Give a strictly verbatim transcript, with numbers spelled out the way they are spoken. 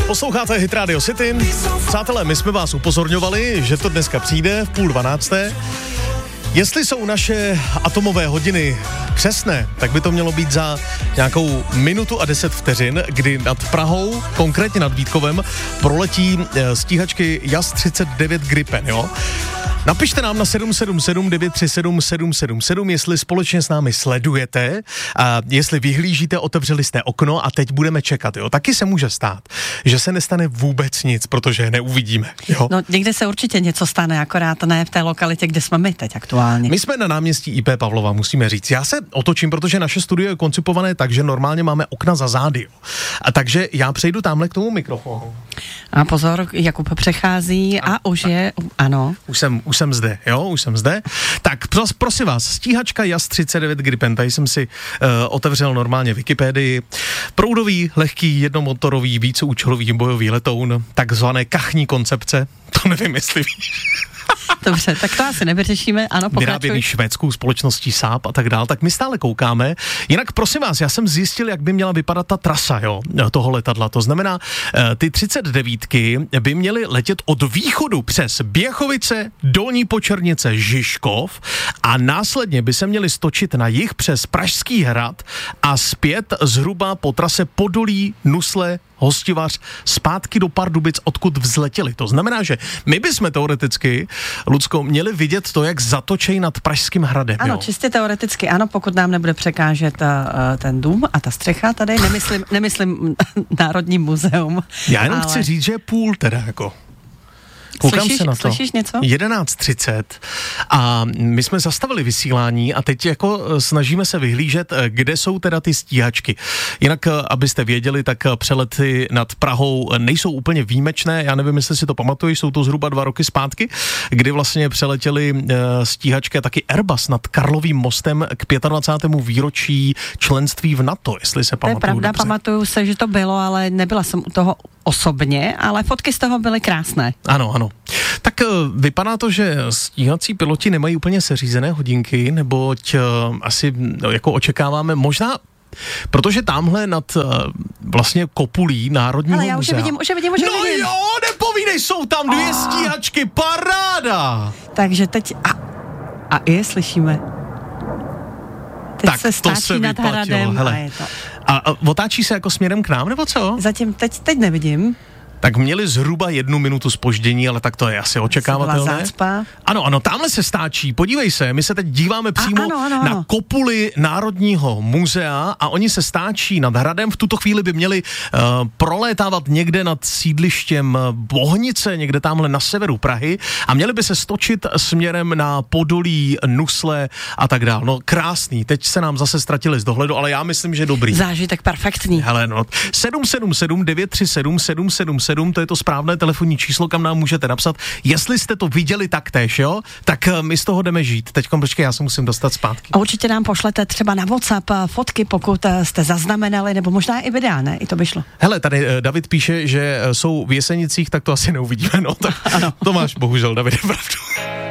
Posloucháte Hit Radio City. Přátelé, my jsme vás upozorňovali, že to dneska přijde v půl dvanácté. Jestli jsou naše atomové hodiny přesné, tak by to mělo být za nějakou minutu a deset vteřin, kdy nad Prahou, konkrétně nad Vítkovem, proletí stíhačky Jas třicet devět Gripen, jo? Napište nám na sedm sedm sedm devět tři sedm sedm sedm sedm, jestli společně s námi sledujete a jestli vyhlížíte, otevřeli jste okno a teď budeme čekat, jo. Taky se může stát, že se nestane vůbec nic, protože je neuvidíme, jo. No někde se určitě něco stane, akorát ne v té lokalitě, kde jsme my teď aktuálně. My jsme na náměstí í pé Pavlova, musíme říct. Já se otočím, protože naše studio je koncipované tak, že normálně máme okna za zády, jo. A takže já přejdu tamhle k tomu mikrofonu. A pozor, Jakub přechází a, a už a, je, ano. Už jsem, už jsem zde, jo, už jsem zde. Tak pros, prosím vás, stíhačka Jas třicet devět Gripen, tady jsem si uh, otevřel normálně Wikipedii. Proudový, lehký, jednomotorový, víceúčelový bojový letoun, takzvané kachní koncepce, to nevím, jestli víš. Dobře, tak to asi nevyřešíme, ano, pokračuj. Vyráběný švédskou společností Saab a tak dál, tak my stále koukáme. Jinak prosím vás, já jsem zjistil, jak by měla vypadat ta trasa, jo, toho letadla. To znamená, ty třicet devítky by měly letět od východu přes Běchovice, Dolní Počernice, Žižkov a následně by se měly stočit na jih přes Pražský hrad a zpět zhruba po trase Podolí, Nusle, Hostivař, zpátky do Pardubic, odkud vzletěli. To znamená, že my bychom teoreticky, Lucko, měli vidět to, jak zatočej nad Pražským hradem. Ano, jo? Čistě teoreticky, ano, pokud nám nebude překážet uh, ten dům a ta střecha tady, nemyslím, nemyslím Národní muzeum. Já jenom ale... chci říct, že je půl teda jako... Koukám slyšíš, se na to. Slyšíš něco? jedenáct třicet a my jsme zastavili vysílání a teď jako snažíme se vyhlížet, kde jsou teda ty stíhačky. Jinak, abyste věděli, tak přelety nad Prahou nejsou úplně výjimečné, já nevím, jestli si to pamatuješ, jsou to zhruba dva roky zpátky, kdy vlastně přeletěli stíhačky a taky Airbus nad Karlovým mostem k dvacátému pátého výročí členství v NATO, jestli se pamatuju. To je pravda, dobře. pamatuju se, že to bylo, ale nebyla jsem u toho osobně, ale fotky z toho byly krásné. Ano, ano. Tak vypadá to, že stíhací piloti nemají úplně seřízené hodinky, neboť uh, asi no, jako očekáváme možná, protože tamhle nad uh, vlastně kopulí Národního ale já muzea. už je vidím, už je vidím, už je no vidím. jo, nepovídej, jsou tam dvě oh. stíhačky, paráda! Takže teď, a, a je slyšíme. Teď tak se stáčí se nad hradem hele. a je to. A, a otáčí se jako směrem k nám, nebo co? Zatím teď, teď nevidím. Tak měli zhruba jednu minutu zpoždění, ale tak to je asi očekávatelné. Ano, ano, tamhle se stáčí, podívej se, my se teď díváme přímo a, ano, ano, na ano. kopuli Národního muzea a oni se stáčí nad hradem, v tuto chvíli by měli uh, prolétávat někde nad sídlištěm Bohnice, někde tamhle na severu Prahy a měli by se stočit směrem na Podolí, Nusle a tak dál. No krásný, teď se nám zase ztratili z dohledu, ale já myslím, že dobrý. Zážitek perfektní. Hele, no, sedm sedm sedm devět tři sedm sedm sedm sedm, to je to správné telefonní číslo, kam nám můžete napsat. Jestli jste to viděli taktéž, jo, tak my z toho jdeme žít. Teďkom, počkej, já se musím dostat zpátky. A určitě nám pošlete třeba na WhatsApp fotky, pokud jste zaznamenali, nebo možná i videa, ne? I to by šlo. Hele, tady David píše, že jsou v Jesenicích, tak to asi neuvidíme, no, tak to máš bohužel, Davide, pravdu.